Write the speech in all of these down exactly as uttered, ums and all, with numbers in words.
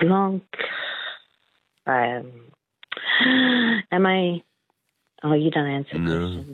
Blanc. Um, am I... Oh, you don't answer No. questions.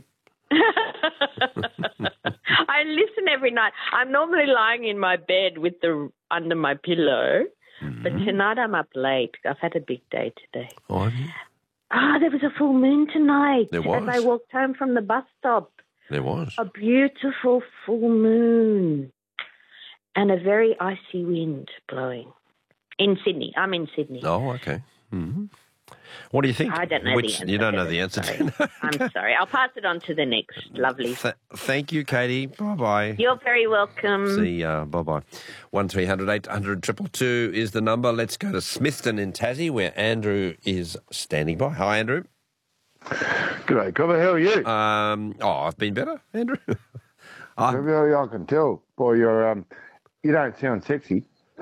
I listen every night. I'm normally lying in my bed with the under my pillow, Mm-hmm. but tonight I'm up late. I've had a big day today. Oh, have you? Ah, there was a full moon tonight. There was? As I walked home from the bus stop. There was. A beautiful full moon and a very icy wind blowing in Sydney. I'm in Sydney. Oh, okay. Mm-hmm. What do you think? I don't know Which, the answer. You don't know to the this, answer sorry. to it? I'm sorry. I'll pass it on to the next lovely. Th- thank you, Katie. Bye-bye. You're very welcome. See ya. Bye-bye. one three hundred eight hundred two two two is the number. Let's go to Smithton in Tassie, where Andrew is standing by. Hi, Andrew. G'day, Cobber. How are you? Um, oh, I've been better, Andrew. I, Maybe I can tell by your, um, you don't sound sexy.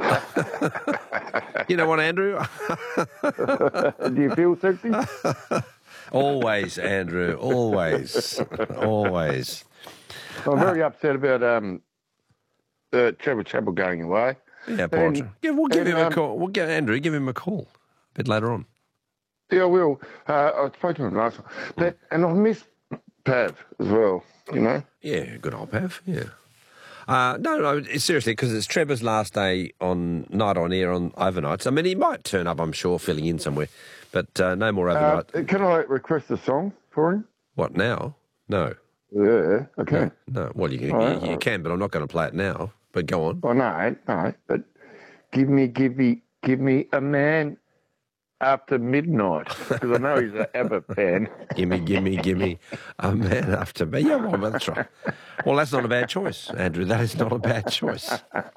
you know what, Andrew? Do you feel sexy? Always, Andrew. Always. Always. I'm very upset about um, uh, Trevor Chappell going away. Yeah, poor And- Andrew. Yeah, we'll give and, him a um, call. We'll get Andrew, give him a call a bit later on. Yeah, I will. Uh, I spoke to him last time. But, and I miss Pav as well, you know? Yeah, good old Pav, yeah. Uh, no, no, it's seriously, because it's Trevor's last day on night on air on overnights. I mean, he might turn up, I'm sure, filling in somewhere, but uh, no more Uh, overnight. can I request a song for him? What, now? No. Yeah, okay. No. Well, you can, All right, you, you can, but I'm not going to play it now. But go on. Well, no, no, but give me, give me, give me a man after midnight, because I know he's an Abbott fan. Gimme, gimme, gimme. A man after me. Yeah, well, that's right. Well, that's not a bad choice, Andrew. That is not a bad choice.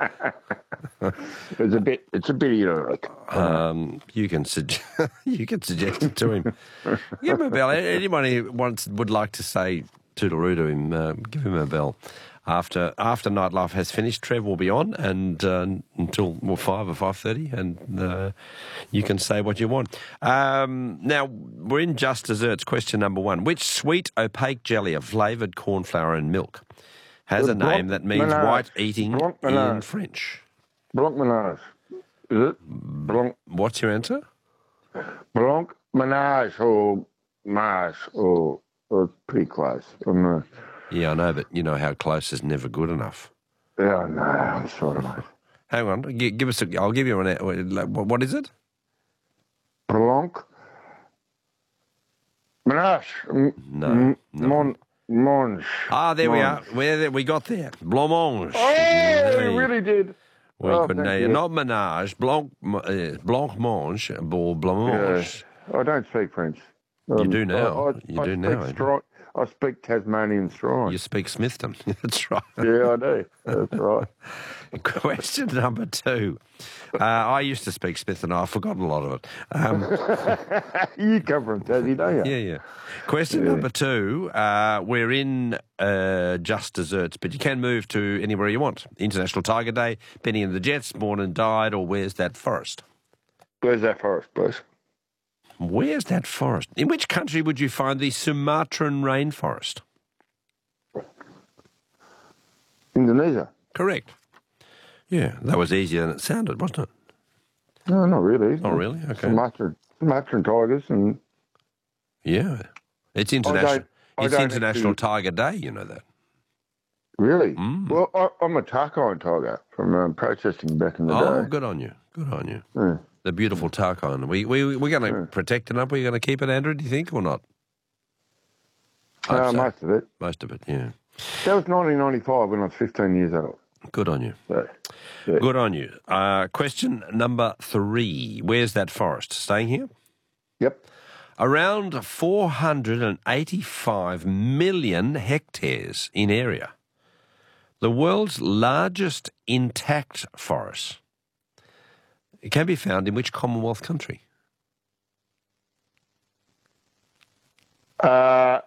It's a bit, it's a bit ironic. Um, you can suggest you can suggest it to him. Give him a bell. Anybody who wants would like to say toodle-oo to him, uh, give him a bell. After after Nightlife has finished, Trev will be on and uh, until well, five or five thirty, and uh, you can say what you want. Um, now we're in Just Desserts. Question number one: which sweet opaque jelly of flavoured corn flour and milk has The a blanc name that means menage. white eating Blanc in menage. French? Blanc Menage. Is it? Blanc, What's your answer? Blanc Menage or Mars or, or pretty close. I'm not, Yeah, I know, but you know how close is never good enough. yeah, no, I'm sorry, mate. Hang on, gi- give us. A, I'll give you an. What what is it? Blanc Menage. M- No, M- no. Mon, Monge. Ah, there we are. Monge. Where there, we got there. Blancmange. Oh, Hey. we really did. We Oh, could thank name you. not menage, blanc, uh, blancmange, or blancmange. Yeah, I don't speak French. You do now. I, I, You I do speak now, eh? Stri- I speak Tasmanian strong. You speak Smithton. That's right. Yeah, I do. That's right. Question number two. Uh, I used to speak Smithton. I've forgotten a lot of it. Um, You come from Tassie, don't you? Yeah, yeah. Question number two. Uh, we're in uh, Just Desserts, but you can move to anywhere you want. International Tiger Day, Benny and the Jets, Born and Died, or Where's That Forest? Where's that forest, please? Where's that forest? In which country would you find the Sumatran rainforest? Indonesia. Correct. Yeah, that was easier than it sounded, wasn't it? No, not really. Oh, really? Okay. Sumatran, Sumatran tigers and Yeah. It's international. I It's don't International actually- Tiger Day, you know that. really. Mm. Well, I, I'm a Tarkine tiger from um, processing back in the Oh, day. good on you. Good on you. Yeah. The beautiful Tarkine. We, we, we're going to Yeah. protect it up. We're going to keep it, Andrew, do you think, or not? I'd Uh, say most of it. most of it, yeah. That was nineteen ninety-five when I was fifteen years old. Good on you. So, yeah. Good on you. Uh, question number three. Where's that forest? Staying here? Yep. Around four hundred eighty-five million hectares in area. The world's largest intact forest. It can be found in which Commonwealth country? Uh,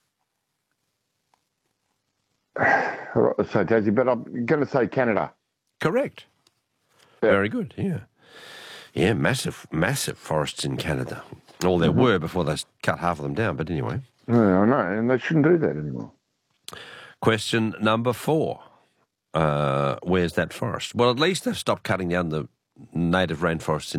let's say Tassie, but I'm going to say Canada. Correct. Yeah. Very good, yeah. Yeah, massive, massive forests in Canada. Well, there were before they cut half of them down, but anyway. Yeah, I know, and they shouldn't do that anymore. Question number four. Uh, where's that forest? Well, at least they've stopped cutting down the native rainforests in